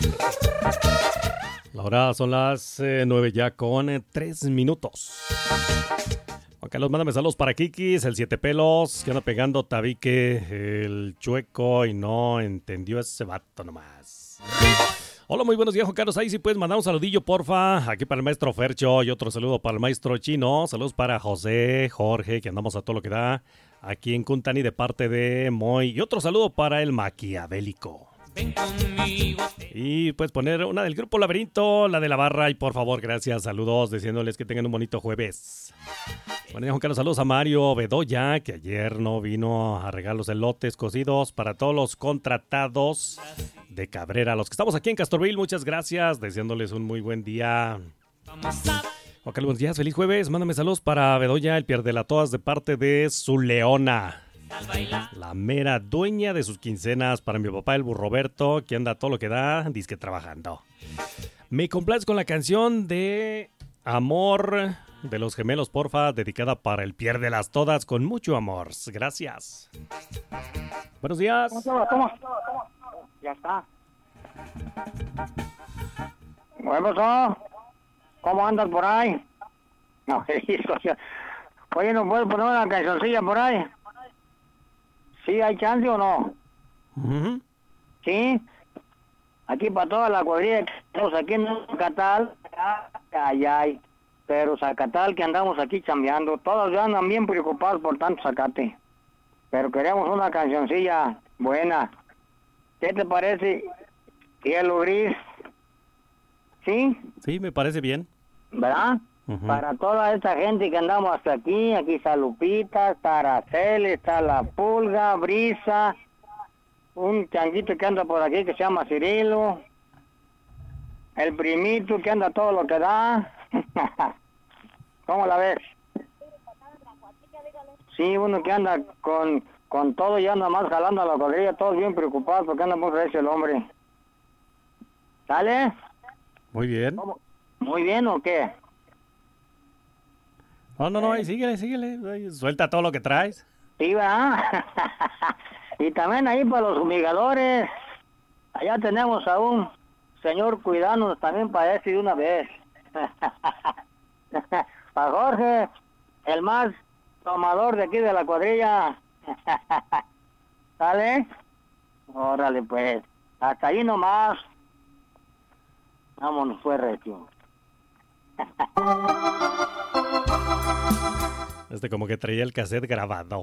La hora son las 9 ya con 3 minutos. Juan Carlos, mándame saludos para Kikis, el Siete Pelos, que anda pegando tabique, el chueco y no entendió ese vato nomás. Hola, muy buenos días, Juan Carlos. Ahí sí puedes mandar un saludillo, porfa. Aquí para el maestro Fercho y otro saludo para el maestro Chino. Saludos para José, Jorge, que andamos a todo lo que da aquí en Cuntani de parte de Moy. Y otro saludo para el Maquiavélico. Ven conmigo. Y puedes poner una del grupo Laberinto, la de la barra. Y por favor, gracias, saludos, diciéndoles que tengan un bonito jueves. Bueno, Juan Carlos, saludos a Mario Bedoya, que ayer no vino a regalar los elotes cocidos para todos los contratados de Cabrera. Los que estamos aquí en Castorville, muchas gracias, deseándoles un muy buen día. Juan Carlos, buenos días, feliz jueves. Mándame saludos para Bedoya, el Pierdela-Todas, de parte de su leona, la mera dueña de sus quincenas. Para mi papá, el Burroberto, que anda todo lo que da, disque trabajando. Me complaces con la canción de Amor de los Gemelos, porfa, dedicada para el Piérdelas-Todas, con mucho amor. Gracias. Buenos días. ¿Cómo? Ya está. Bueno, ¿cómo andas por ahí? No, oye, ¿no puedes poner una cancioncilla por ahí? ¿Sí hay chance o no? Uh-huh. ¿Sí? Aquí para toda la cuadrilla que estamos aquí en Zacatal, ay, pero Zacatal que andamos aquí chambeando, todos ya andan bien preocupados por tanto zacate, pero queremos una cancioncilla buena. ¿Qué te parece? Cielo Gris. ¿Sí? Sí, me parece bien. ¿Verdad? Uh-huh. Para toda esta gente que andamos hasta aquí está Lupita, está Araceli, está La Pulga, Brisa, un changuito que anda por aquí que se llama Cirilo, el primito que anda todo lo que da. ¿Cómo la ves? Sí, uno que anda con todo y anda más jalando a la cuadrilla, todos bien preocupados porque anda muy recio el hombre. ¿Sale? Muy bien. ¿Cómo? ¿Muy bien o qué? No, síguele. Suelta todo lo que traes. Sí, ¿verdad? Y también ahí para los fumigadores. Allá tenemos a un señor cuidándonos también para eso de una vez. Para Jorge, el más tomador de aquí de la cuadrilla. ¿Sale? Órale, pues. Hasta ahí nomás. Vámonos, fue recio. Como que traía el cassette grabado.